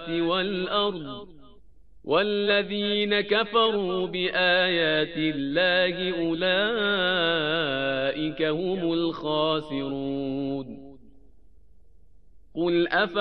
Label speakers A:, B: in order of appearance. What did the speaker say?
A: والأرض والذين كفروا بآيات الله أولئك هم الخاسرون. قل